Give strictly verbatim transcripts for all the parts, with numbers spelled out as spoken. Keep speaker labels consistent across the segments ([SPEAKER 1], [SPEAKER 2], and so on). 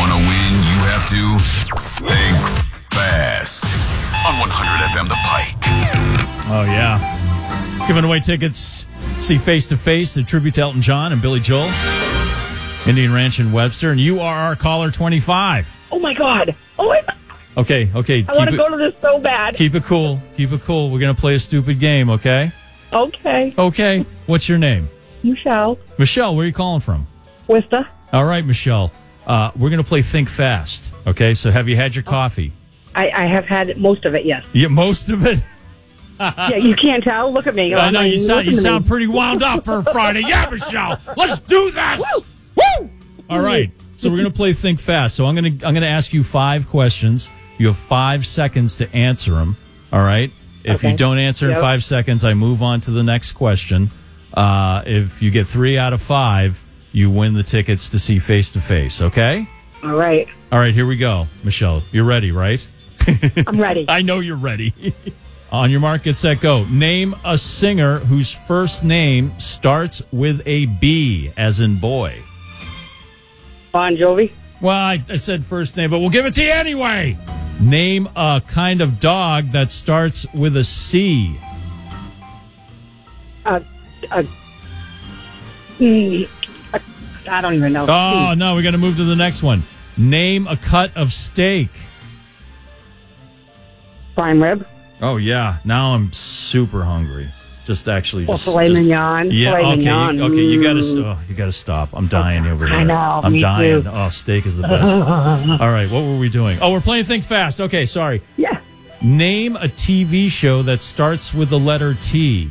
[SPEAKER 1] want to win, you have to think fast. On one hundred F M The Pike.
[SPEAKER 2] Oh, yeah. Giving away tickets. See Face to Face, the tribute to Elton John and Billy Joel. Indian Ranch in Webster. And you are our caller twenty-five.
[SPEAKER 3] Oh, my God. Oh, my God.
[SPEAKER 2] Okay, okay.
[SPEAKER 3] I want to go to this so bad.
[SPEAKER 2] Keep it cool. Keep it cool. We're going to play a stupid game, okay?
[SPEAKER 3] Okay.
[SPEAKER 2] Okay. What's your name?
[SPEAKER 3] Michelle.
[SPEAKER 2] Michelle, where are you calling from?
[SPEAKER 3] Worcester.
[SPEAKER 2] All right, Michelle. Uh, we're going to play Think Fast, okay? So have you had your coffee?
[SPEAKER 3] I, I have had most of it, yes.
[SPEAKER 2] Yeah, most of it?
[SPEAKER 3] Yeah, you can't tell. Look at me.
[SPEAKER 2] I know, you sound, you sound
[SPEAKER 3] me.
[SPEAKER 2] pretty wound up for a Friday. Yeah, Michelle, let's do this. Woo! Woo! All right. So we're going to play Think Fast. So I'm going to I'm going to ask you five questions. You have five seconds to answer them. All right. If
[SPEAKER 3] Okay.
[SPEAKER 2] you don't answer in
[SPEAKER 3] Yep.
[SPEAKER 2] five seconds, I move on to the next question. Uh, if you get three out of five, you win the tickets to see Face to Face. Okay.
[SPEAKER 3] All right.
[SPEAKER 2] All right. Here we go, Michelle. You're ready, right?
[SPEAKER 3] I'm ready.
[SPEAKER 2] I know you're ready. On your mark, get set, go. Name a singer whose first name starts with a B, as in boy.
[SPEAKER 3] Bon Jovi.
[SPEAKER 2] Well, I, I said first name, but we'll give it to you anyway. Name a kind of dog that starts with a C.
[SPEAKER 3] Uh, uh, mm, uh, I don't even know.
[SPEAKER 2] Oh, no, we got to move to the next one. Name a cut of steak.
[SPEAKER 3] Prime rib.
[SPEAKER 2] Oh, yeah. Now I'm super hungry. Just actually
[SPEAKER 3] Or
[SPEAKER 2] just...
[SPEAKER 3] filet
[SPEAKER 2] just-
[SPEAKER 3] mignon.
[SPEAKER 2] Yeah,
[SPEAKER 3] Filet
[SPEAKER 2] okay,
[SPEAKER 3] mignon.
[SPEAKER 2] you, okay, you gotta,
[SPEAKER 3] Mm.
[SPEAKER 2] oh, you gotta stop. I'm dying over here.
[SPEAKER 3] I know,
[SPEAKER 2] I'm
[SPEAKER 3] me
[SPEAKER 2] dying.
[SPEAKER 3] too.
[SPEAKER 2] Oh, steak is the best. All right, what were we doing? Oh, we're playing Think Fast. Okay, sorry.
[SPEAKER 3] Yeah.
[SPEAKER 2] Name a T V show that starts with the letter T.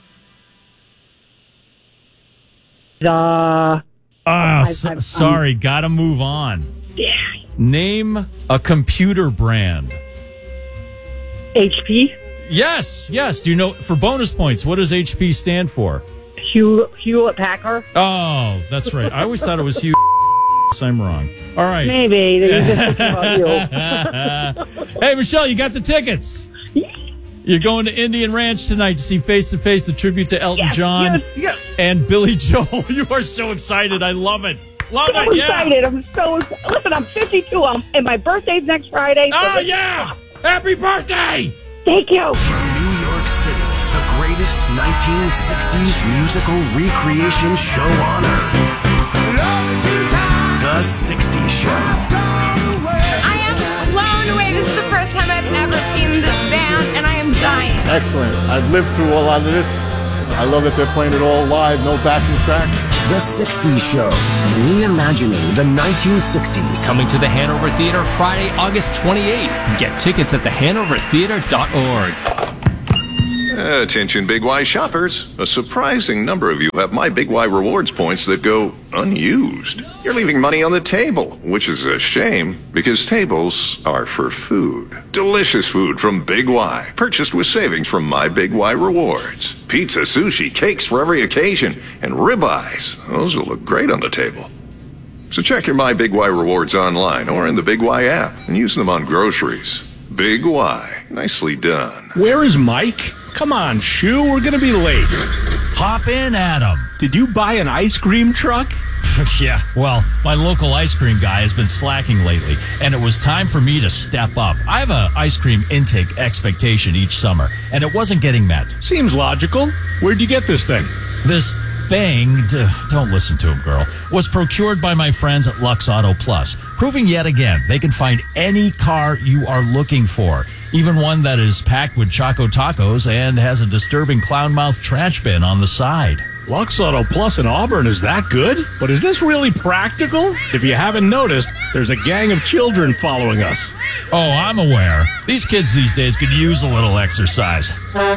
[SPEAKER 3] The
[SPEAKER 2] Ah,
[SPEAKER 3] I-
[SPEAKER 2] s-
[SPEAKER 3] I- um,
[SPEAKER 2] sorry, gotta move on.
[SPEAKER 3] yeah.
[SPEAKER 2] Name a computer brand.
[SPEAKER 3] H P.
[SPEAKER 2] Yes, yes. Do you know, for bonus points, what does H P stand for?
[SPEAKER 3] Hewlett, Hewlett Packard.
[SPEAKER 2] Oh, that's right. I always thought it was Hugh. I'm wrong. All right.
[SPEAKER 3] Maybe. They're just thinking about you.
[SPEAKER 2] Hey, Michelle, you got the tickets. You're going to Indian Ranch tonight to see Face to Face, the tribute to Elton
[SPEAKER 3] Yes,
[SPEAKER 2] John
[SPEAKER 3] yes, yes.
[SPEAKER 2] and Billy Joel. You are so excited. I love it. Love
[SPEAKER 3] So
[SPEAKER 2] it. Yeah.
[SPEAKER 3] excited. I'm so listen. I'm fifty-two. I'm, and my birthday's next Friday. So
[SPEAKER 2] Oh,
[SPEAKER 3] this-
[SPEAKER 2] yeah. Happy birthday.
[SPEAKER 3] Thank you.
[SPEAKER 4] From New York City, the greatest nineteen sixties musical recreation show on earth. The sixties Show.
[SPEAKER 5] I am blown away. This is the first time I've ever seen this band, and I am dying.
[SPEAKER 6] Excellent. I've lived through a lot of this. I love that they're playing it all live, no backing tracks.
[SPEAKER 4] The sixties Show. Reimagining the nineteen sixties.
[SPEAKER 7] Coming to the Hanover Theater Friday, August twenty-eighth. Get tickets at the hanover theater dot org.
[SPEAKER 8] Attention Big Y shoppers. A surprising number of you have My Big Y rewards points that go unused. You're leaving money on the table, which is a shame because tables are for food. Delicious food from Big Y, purchased with savings from My Big Y rewards. Pizza, sushi, cakes for every occasion, and ribeyes. Those will look great on the table. So check your My Big Y rewards online or in the Big Y app and use them on groceries. Big Y. Nicely done.
[SPEAKER 9] Where is Mike? Come on, Shu, we're gonna be late.
[SPEAKER 2] Hop in, Adam.
[SPEAKER 9] Did you buy an ice cream truck?
[SPEAKER 2] Yeah, well, my local ice cream guy has been slacking lately, and it was time for me to step up. I have a ice cream intake expectation each summer, and it wasn't getting met.
[SPEAKER 9] Seems logical. Where'd you get this thing?
[SPEAKER 2] This thing, d- don't listen to him, girl, was procured by my friends at Lux Auto Plus, proving yet again they can find any car you are looking for, even one that is packed with Choco Tacos and has a disturbing clown mouth trash bin on the side.
[SPEAKER 9] Lux Auto Plus in Auburn is that good? But is this really practical? If you haven't noticed, there's a gang of children following us.
[SPEAKER 2] Oh, I'm aware. These kids these days could use a little exercise.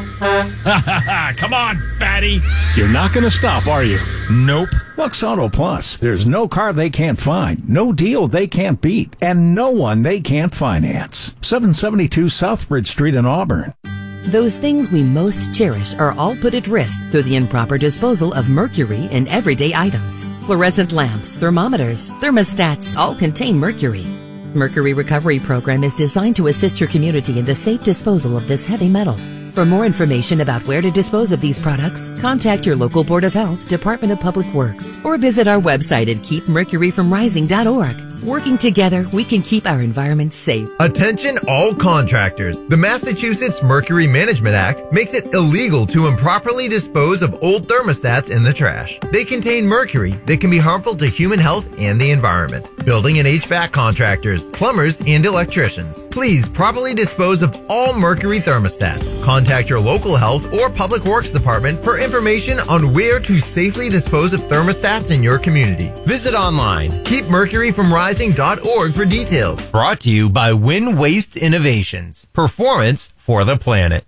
[SPEAKER 2] Come on, fatty.
[SPEAKER 9] You're not going to stop, are you?
[SPEAKER 2] Nope.
[SPEAKER 10] Lux Auto Plus. There's no car they can't find, no deal they can't beat, and no one they can't finance. seven seventy-two Southbridge Street in Auburn.
[SPEAKER 11] Those things we most cherish are all put at risk through the improper disposal of mercury in everyday items. Fluorescent lamps, thermometers, thermostats all contain mercury. Mercury Recovery Program is designed to assist your community in the safe disposal of this heavy metal. For more information about where to dispose of these products, contact your local Board of Health, Department of Public Works, or visit our website at keep mercury from rising dot org. Working together, we can keep our environment safe.
[SPEAKER 12] Attention all contractors. The Massachusetts Mercury Management Act makes it illegal to improperly dispose of old thermostats in the trash. They contain mercury that can be harmful to human health and the environment. Building and H V A C contractors, plumbers, and electricians, please properly dispose of all mercury thermostats. Contact your local health or public works department for information on where to safely dispose of thermostats in your community. Visit online, keep mercury from rising dot org for details. Brought to you by Win Waste Innovations. Performance for the planet.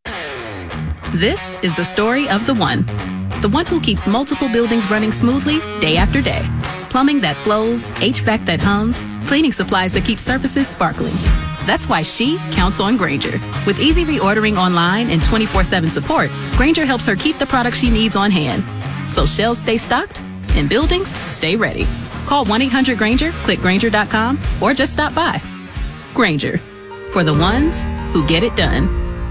[SPEAKER 13] This is the story of the one. The one who keeps multiple buildings running smoothly day after day. Plumbing that flows, H V A C that hums, cleaning supplies that keep surfaces sparkling. That's why she counts on Grainger. With easy reordering online and twenty-four seven support, Grainger helps her keep the products she needs on hand. So shelves stay stocked and buildings stay ready. Call one eight hundred Grainger, click Grainger dot com, or just stop by. Grainger, for the ones who get it done.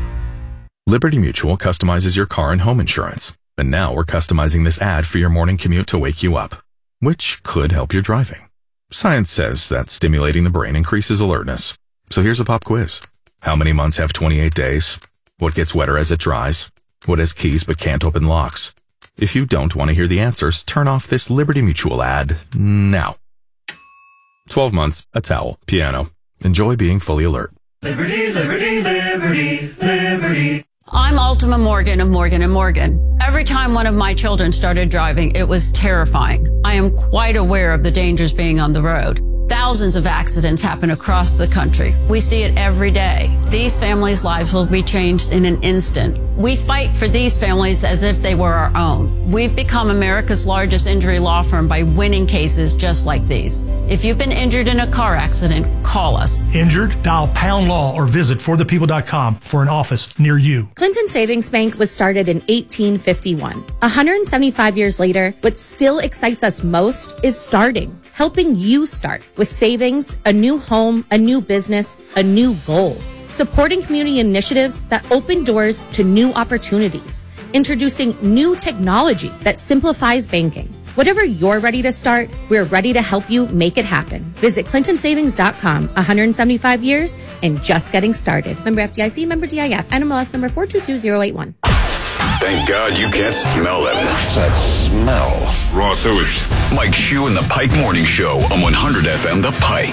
[SPEAKER 14] Liberty Mutual customizes your car and home insurance. And now we're customizing this ad for your morning commute to wake you up, which could help your driving. Science says that stimulating the brain increases alertness. So here's a pop quiz. How many months have twenty-eight days? What gets wetter as it dries? What has keys but can't open locks? If you don't want to hear the answers, turn off this Liberty Mutual ad now. twelve months, a towel, piano. Enjoy being fully alert.
[SPEAKER 15] Liberty, liberty, liberty, liberty.
[SPEAKER 16] I'm Ultima Morgan of Morgan and Morgan. Every time one of my children started driving, it was terrifying. I am quite aware of the dangers being on the road. Thousands of accidents happen across the country. We see it every day. These families' lives will be changed in an instant. We fight for these families as if they were our own. We've become America's largest injury law firm by winning cases just like these. If you've been injured in a car accident, call us.
[SPEAKER 17] Injured? Dial pound law or visit for the people dot com for an office near you.
[SPEAKER 18] Clinton Savings Bank was started in eighteen fifty-one. one hundred seventy-five years later, what still excites us most is starting, helping you start with savings, a new home, a new business, a new goal. Supporting community initiatives that open doors to new opportunities. Introducing new technology that simplifies banking. Whatever you're ready to start, we're ready to help you make it happen. Visit Clinton Savings dot com. one hundred seventy-five years and just getting started. Member F D I C, member D I F, N M L S number four two two zero eight one.
[SPEAKER 1] Thank God you can't smell them.
[SPEAKER 8] What's that smell?
[SPEAKER 1] Raw sewage. Mike Shue and the Pike Morning Show on one hundred F M The Pike.